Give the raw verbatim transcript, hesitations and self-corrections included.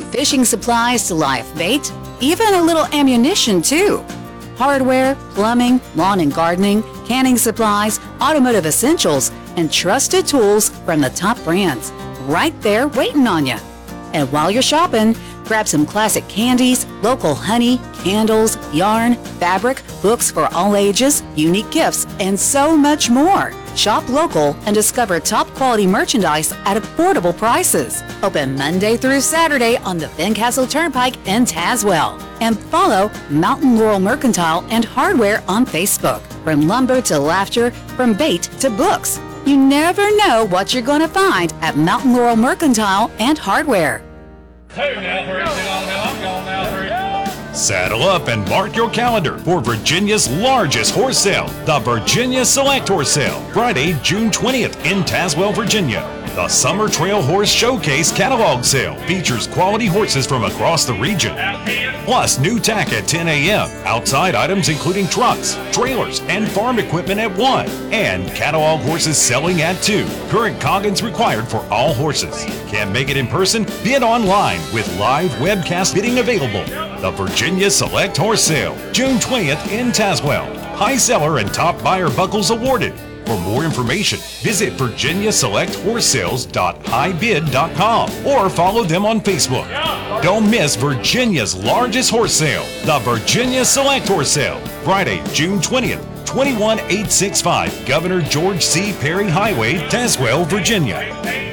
fishing supplies to live bait, even a little ammunition too. Hardware, plumbing, lawn and gardening, canning supplies, automotive essentials, and trusted tools from the top brands. Right there waiting on you. And while you're shopping, grab some classic candies, local honey, candles, yarn, fabric, books for all ages, unique gifts, and so much more. Shop local and discover top quality merchandise at affordable prices. Open Monday through Saturday on the Fincastle Turnpike in Tazewell. And follow Mountain Laurel Mercantile and Hardware on Facebook. From lumber to laughter, from bait to books. You never know what you're going to find at Mountain Laurel Mercantile and Hardware. Saddle up and mark your calendar for Virginia's largest horse sale, the Virginia Select Horse Sale, Friday, June twentieth in Tazewell, Virginia. The Summer Trail Horse Showcase Catalog Sale features quality horses from across the region. Plus, new tack at ten a.m., outside items including trucks, trailers, and farm equipment at one, and catalog horses selling at two. Current Coggins required for all horses. Can't make it in person? Bid online with live webcast bidding available. The Virginia Select Horse Sale, June twentieth in Tazewell. High seller and top buyer buckles awarded. For more information, visit virginia select horse sales dot high bid dot com or follow them on Facebook. Don't miss Virginia's largest horse sale, the Virginia Select Horse Sale, Friday, June twentieth, twenty-one eight sixty-five Governor George C. Perry Highway, Tazewell, Virginia.